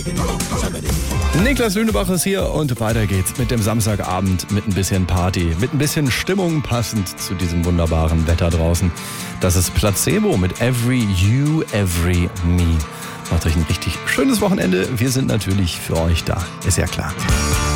Niklas Lünebach ist hier und weiter geht's mit dem Samstagabend mit ein bisschen Party, mit ein bisschen Stimmung passend zu diesem wunderbaren Wetter draußen. Das ist Placebo mit Every You, Every Me. Macht euch ein richtig schönes Wochenende. Wir sind natürlich für euch da, ist ja klar.